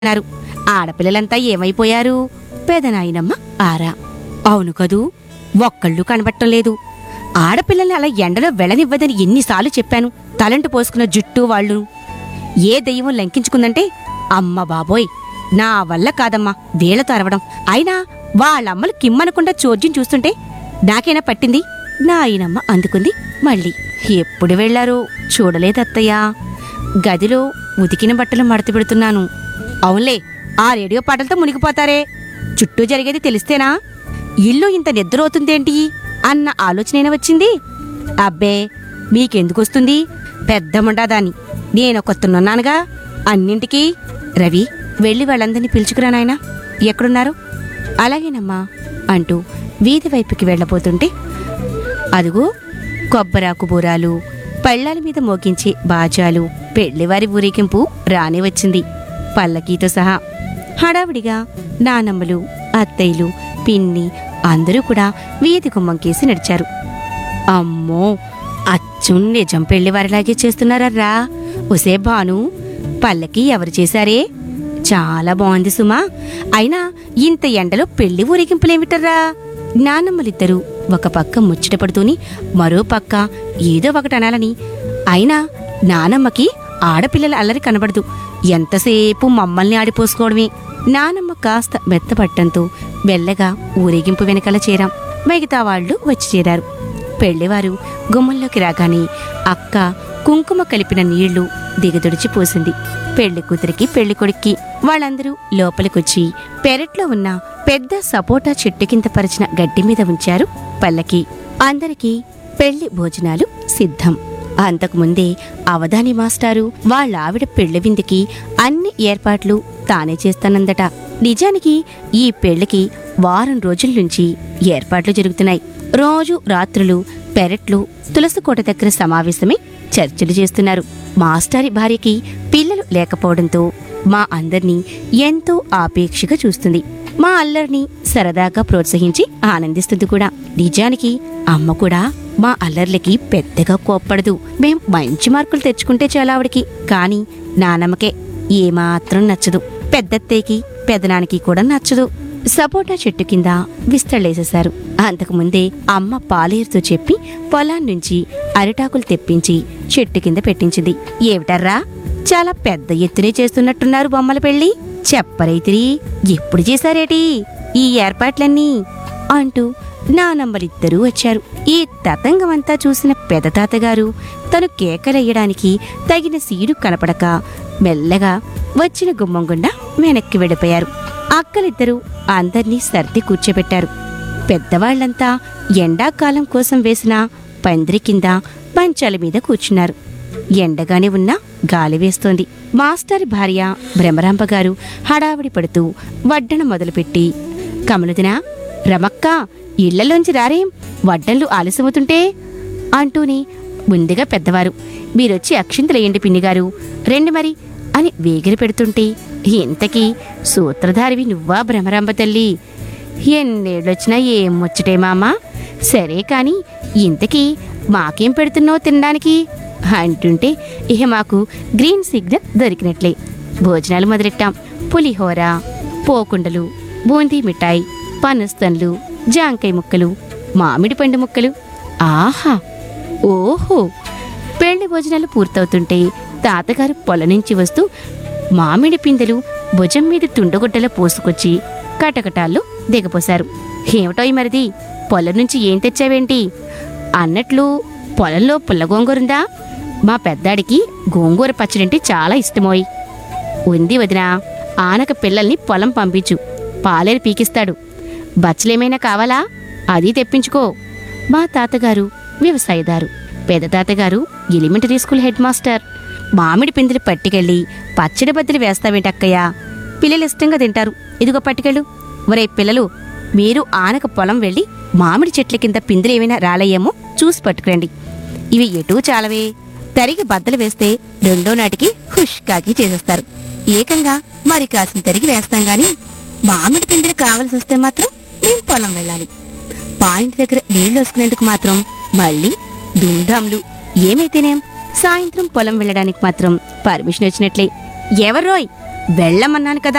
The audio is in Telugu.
అన్నారు. ఆడపిల్లలంతా ఏమైపోయారు? పెదనాయనమ్మ ఆరా. అవును కదూ, ఒక్కళ్ళు కనబట్టం లేదు. ఆడపిల్లల్ని అలా ఎండలో వెళ్ళనివ్వదని ఎన్నిసార్లు చెప్పాను. తలంటు పోసుకున్న జుట్టు వాళ్ళు ఏ దెయ్యం లంకించుకుందంటే, అమ్మ బాబోయ్, నా వల్ల కాదమ్మా వీళ్లతో అరవడం. అయినా వాళ్ళమ్మలు కిమ్మనకుండా చోద్యం చూస్తుంటే నాకైనా పట్టింది. నాయనమ్మ అందుకుంది మళ్ళీ. ఎప్పుడు వెళ్లారో చూడలేదత్తయ్యా. గదిలో ఉతికిన బట్టలు మడత పెడుతున్నాను. అవునులే, ఆ రేడియో పాటలతో మునిగిపోతారే. చుట్టూ జరిగేది తెలిస్తేనా ఇల్లు ఇంత నిద్రవుతుందేంటి అన్న ఆలోచనైనా వచ్చింది. అబ్బే, మీకెందుకొస్తుంది? పెద్ద ముండాదాన్ని నేనొకొత్తున్నానుగా అన్నింటికీ. రవి, వెళ్ళి వాళ్ళందరినీ పిలుచుకురా నాయనా. ఎక్కడున్నారు? అలాగేనమ్మా అంటూ వీధి వైపుకి వెళ్లబోతుంటే, అదుగో కొబ్బరాకు బూరాలు, పళ్ళాల మీద మోగించే బాజాలు, పెళ్లివారి ఊరేగింపు రానే వచ్చింది పల్లకీతో సహా. హడావిడిగా నానమ్మలు, అత్తయ్యలు, పిన్ని అందరూ కూడా వీధి గుమ్మంకేసి నడిచారు. అమ్మో, అచ్చం నిజం పెళ్లివారిలాగే చేస్తున్నారా? ఒసే భాను, పల్లకి ఎవరు చేశారే? చాలా బాగుంది సుమా. అయినా ఇంత ఎండలో పెళ్లి ఊరేగింపులేమిటర్రా? నానమ్మలిద్దరూ ఒక పక్క ముచ్చట పడుతూని మరో పక్క ఏదో ఒకటనాలని. అయినా నానమ్మకి ఆడపిల్లల అల్లరి కనబడదు. ఎంతసేపు మమ్మల్ని ఆడిపోసుకోవడమే. నానమ్మ కాస్త మెత్తపట్టంతో మెల్లగా ఊరేగింపు వెనకాల చేరాం. మిగతా వాళ్ళు వచ్చి చేరారు. పెళ్లివారు గుమ్మంలోకి రాగానే అక్క కుంకుమ కలిపిన నీళ్లు దిగదుడిచి పోసింది పెళ్లి కూతురికి, పెళ్లి కొడుక్కి. వాళ్ళందరూ లోపలికొచ్చి పెరట్లో ఉన్న పెద్ద సపోటా చెట్టు కింద పరిచిన గడ్డి మీద ఉంచారు పల్లకి. అందరికీ పెళ్లి భోజనాలు సిద్ధం. అంతకుముందే అవధాని మాస్టారు వాళ్ళ ఆవిడ పెళ్లి విందుకి అన్ని ఏర్పాట్లు తానే చేస్తానందట. నిజానికి ఈ పెళ్లికి వారం రోజుల నుంచి ఏర్పాట్లు జరుగుతున్నాయి. రోజు రాత్రులు పెరట్లు తులసికోట దగ్గర సమావేశమై చర్చలు చేస్తున్నారు. మాస్టారి భార్యకి పిల్లలు లేకపోవడంతో మా అందర్నీ ఎంతో ఆపేక్షగా చూస్తుంది. మా అల్లరిని సరదాగా ప్రోత్సహించి ఆనందిస్తుంది కూడా. నిజానికి అమ్మ కూడా మా అల్లర్లకి పెద్దగా కోప్పడదు. మేం మంచి మార్కులు తెచ్చుకుంటే చాలా ఆవిడికి. కాని నానమ్మకే ఏమాత్రం నచ్చదు. పెద్దత్తయ్యకి, పెదనానికి కూడా నచ్చదు. సపోటా చెట్టు కింద విస్తళ్ళేసేశారు. అంతకుముందే అమ్మ పాలేరుతో చెప్పి పొలాన్నుంచి అరిటాకులు తెప్పించి చెట్టు కింద పెట్టించింది. ఏమిటర్రా, చాలా పెద్ద ఎత్తునే చేస్తున్నట్టున్నారు బొమ్మల పెళ్లి. చెప్పరైతిరి, ఎప్పుడు చేశారేటి ఈ ఏర్పాట్లన్నీ అంటూ నానమ్మలిద్దరూ వచ్చారు. ఈ తతంగమంతా చూసిన పెద్ద తాతగారు తను కేకలెయ్యడానికి తగిన సీడు కనపడక మెల్లగా వచ్చిన గుమ్మం గుండా వెనక్కి వెళ్ళిపోయారు. అక్కలిద్దరూ అందర్నీ సర్ది కూర్చోబెట్టారు. పెద్దవాళ్లంతా ఎండాకాలం కోసం వేసిన పందిరి కింద పంచాల మీద కూర్చున్నారు. ఎండగానే ఉన్నా గాలి వేస్తోంది. మాస్టర్ భార్య భ్రమరాంబ గారు హడావిడి పడుతూ వడ్డన మొదలుపెట్టి, కమలుదినా, రమక్క, ఇళ్లలోంచి రారేం, వడ్డన్లు ఆలస్యమవుతుంటే అంటూనే ముందుగా పెద్దవారు, మీరొచ్చి అక్షింతలేయండి పిన్నిగారు, రెండు మరి అని వేగిరి పెడుతుంటే, ఇంతకీ సూత్రధారివి నువ్వా భ్రమరాంబ తల్లి? ఎన్నేళ్ళొచ్చినా ఏం ముచ్చటే మామా. సరే కాని ఇంతకీ మాకేం పెడుతున్నావు తినడానికి అంటుంటే, ఇహ మాకు గ్రీన్ సిగ్నల్ దొరికినట్లే. భోజనాలు మొదలెట్టాం. పులిహోర, పోకుండలు, బూందీ మిఠాయి, పనస్తన్లు, జాంకాయ ముక్కలు, మామిడి పండు ముక్కలు. ఆహా, ఓహో. పెళ్లి భోజనాలు పూర్తవుతుంటే తాతగారు పొలం నుంచి వస్తూ మామిడి పిందెలు భుజం మీద తుండగుడ్డలో పోసుకొచ్చి కటకటాల్లో దిగపోశారు. ఏమిటోయ్ మరిది, పొలం నుంచి ఏం తెచ్చావేంటి అన్నట్లు పొలంలో పుల్ల గోంగూరుందా? మా పెద్దాడికి గోంగూర పచ్చడంటే చాలా ఇష్టమోయ్. ఉంది వదినా, ఆనక పిల్లల్ని పొలం పంపించు, పాలేరు పీకిస్తాడు. బచ్చలేమైనా కావాలా? అది తెప్పించుకో. మా తాతగారు వ్యవసాయదారు, పెద్ద తాతగారు ఎలిమెంటరీ స్కూల్ హెడ్ మాస్టర్. మామిడి పిందెలు పట్టుకెళ్ళి పచ్చడి బద్దలు వేస్తావేంటక్కయ్యా? పిల్లలు ఇష్టంగా తింటారు, ఇదిగో పట్టుకెళ్ళు. ఒరే పిల్లలు, మీరు ఆనక పొలం వెళ్ళి మామిడి చెట్ల కింద పిందెలేమైనా రాలయ్యేమో చూసి పట్టుకురండి. ఇవి ఎటూ చాలవే, తరిగి బద్దలు వేస్తే రెండో నాటికి హుష్కాకి చేసేస్తారు. ఏకంగా మరి కాసిన తరిగి వేస్తాం గాని మామిడి పిందెలు కావలసి వస్తే మాత్రం మేం పొలం వెళ్ళాలి. పాయింట్ దగ్గర నీళ్లు వస్తున్నందుకు మాత్రం మళ్ళీ ధూమ్ధాంలు. ఏమైతేనేం సాయంత్రం పొలం వెళ్ళడానికి మాత్రం పర్మిషన్ వచ్చినట్లే. ఎవర్రోయ్ వెళ్ళమన్నాను కదా